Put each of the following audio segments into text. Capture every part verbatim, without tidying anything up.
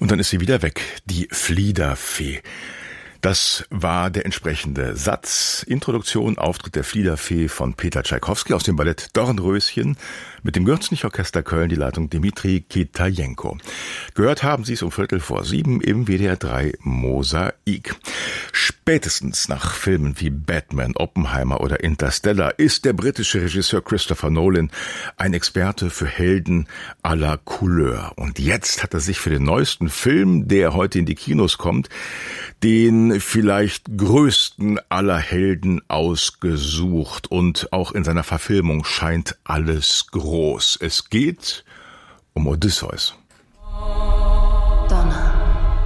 Und dann ist sie wieder weg, die Fliederfee. Das war der entsprechende Satz. Introduktion, Auftritt der Fliederfee von Peter Tschaikowski aus dem Ballett Dornröschen mit dem Gürzenich-Orchester Köln, die Leitung Dimitri Kitajenko. Gehört haben Sie es um Viertel vor sieben im W D R drei Mosaik. Spätestens nach Filmen wie Batman, Oppenheimer oder Interstellar ist der britische Regisseur Christopher Nolan ein Experte für Helden aller Couleur. Und jetzt hat er sich für den neuesten Film, der heute in die Kinos kommt, den vielleicht größten aller Helden ausgesucht. Und auch in seiner Verfilmung scheint alles groß. Es geht um Odysseus. Donner.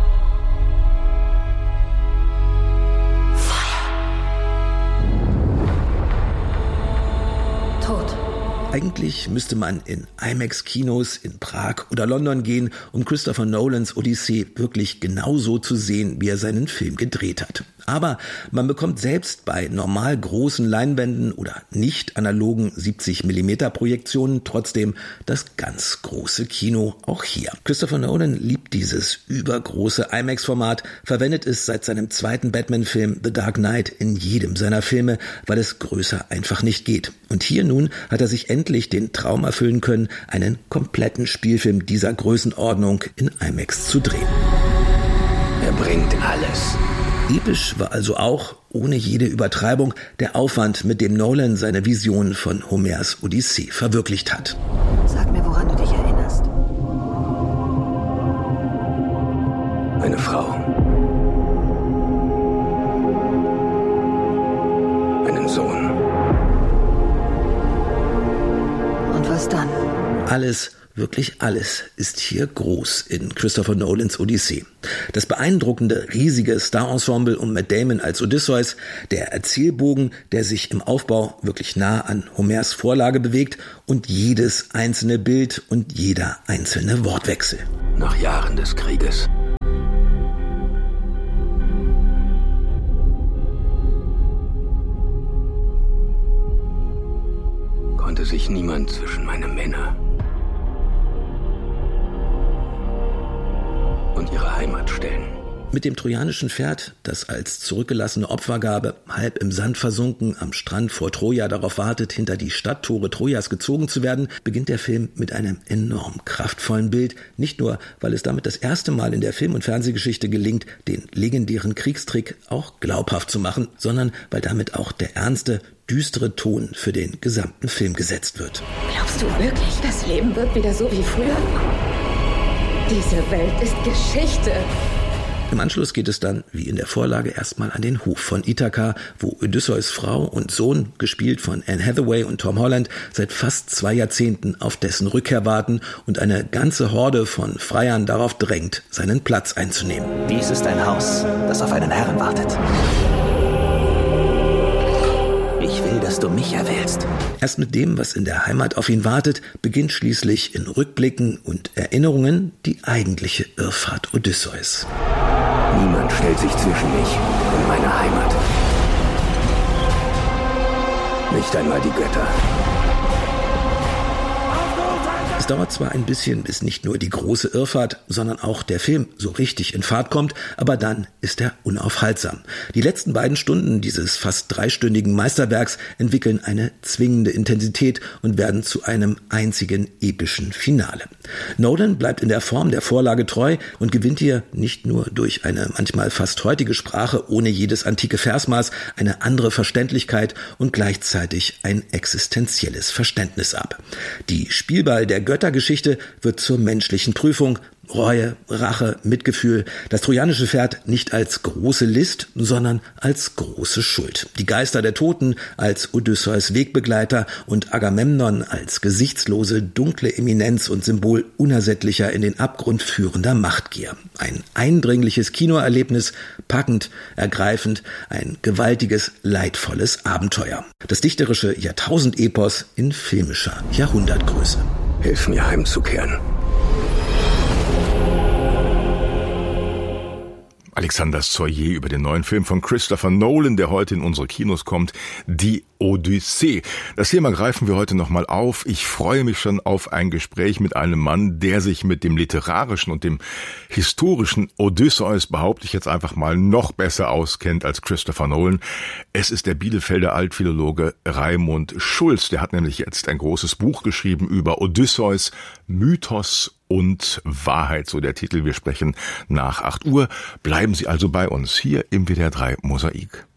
Eigentlich müsste man in IMAX-Kinos in Prag oder London gehen, um Christopher Nolans Odyssee wirklich genauso zu sehen, wie er seinen Film gedreht hat. Aber man bekommt selbst bei normal großen Leinwänden oder nicht analogen siebzig Millimeter Projektionen trotzdem das ganz große Kino auch hier. Christopher Nolan liebt dieses übergroße IMAX-Format, verwendet es seit seinem zweiten Batman-Film The Dark Knight in jedem seiner Filme, weil es größer einfach nicht geht. Und hier nun hat er sich endlich den Traum erfüllen können, einen kompletten Spielfilm dieser Größenordnung in IMAX zu drehen. Er bringt alles. Episch war also auch, ohne jede Übertreibung, der Aufwand, mit dem Nolan seine Vision von Homers Odyssee verwirklicht hat. Sag mir, woran du dich erinnerst. Eine Frau. Einen Sohn. Und was dann? Alles, wirklich alles ist hier groß in Christopher Nolans Odyssee. Das beeindruckende, riesige Star-Ensemble um Matt Damon als Odysseus, der Erzählbogen, der sich im Aufbau wirklich nah an Homers Vorlage bewegt und jedes einzelne Bild und jeder einzelne Wortwechsel. Nach Jahren des Krieges. Konnte sich niemand zwischen meine Männer und ihre Heimat stellen. Mit dem trojanischen Pferd, das als zurückgelassene Opfergabe halb im Sand versunken am Strand vor Troja darauf wartet, hinter die Stadttore Trojas gezogen zu werden, beginnt der Film mit einem enorm kraftvollen Bild. Nicht nur, weil es damit das erste Mal in der Film- und Fernsehgeschichte gelingt, den legendären Kriegstrick auch glaubhaft zu machen, sondern weil damit auch der ernste, düstere Ton für den gesamten Film gesetzt wird. Glaubst du wirklich, das Leben wird wieder so wie früher? Diese Welt ist Geschichte. Im Anschluss geht es dann, wie in der Vorlage, erstmal an den Hof von Ithaka, wo Odysseus Frau und Sohn, gespielt von Anne Hathaway und Tom Holland, seit fast zwei Jahrzehnten auf dessen Rückkehr warten und eine ganze Horde von Freiern darauf drängt, seinen Platz einzunehmen. Dies ist ein Haus, das auf einen Herrn wartet. Ich will, dass du mich erwählst. Erst mit dem, was in der Heimat auf ihn wartet, beginnt schließlich in Rückblicken und Erinnerungen die eigentliche Irrfahrt Odysseus. Niemand stellt sich zwischen mich und meine Heimat. Nicht einmal die Götter. Es dauert zwar ein bisschen, bis nicht nur die große Irrfahrt, sondern auch der Film so richtig in Fahrt kommt, aber dann ist er unaufhaltsam. Die letzten beiden Stunden dieses fast dreistündigen Meisterwerks entwickeln eine zwingende Intensität und werden zu einem einzigen epischen Finale. Nolan bleibt in der Form der Vorlage treu und gewinnt hier nicht nur durch eine manchmal fast heutige Sprache ohne jedes antike Versmaß eine andere Verständlichkeit und gleichzeitig ein existenzielles Verständnis ab. Die Spielball der Göttergeschichte wird zur menschlichen Prüfung. Reue, Rache, Mitgefühl, das trojanische Pferd nicht als große List, sondern als große Schuld. Die Geister der Toten als Odysseus Wegbegleiter und Agamemnon als gesichtslose, dunkle Eminenz und Symbol unersättlicher in den Abgrund führender Machtgier. Ein eindringliches Kinoerlebnis, packend, ergreifend, ein gewaltiges, leidvolles Abenteuer. Das dichterische Jahrtausendepos in filmischer Jahrhundertgröße. Hilf mir heimzukehren. Alexander Soyer über den neuen Film von Christopher Nolan, der heute in unsere Kinos kommt, Die Odyssee. Das Thema greifen wir heute nochmal auf. Ich freue mich schon auf ein Gespräch mit einem Mann, der sich mit dem literarischen und dem historischen Odysseus, behaupte ich jetzt einfach mal, noch besser auskennt als Christopher Nolan. Es ist der Bielefelder Altphilologe Raimund Schulz. Der hat nämlich jetzt ein großes Buch geschrieben über Odysseus, Mythos und Wahrheit, so der Titel. Wir sprechen nach acht Uhr. Bleiben Sie also bei uns hier im W D R drei Mosaik.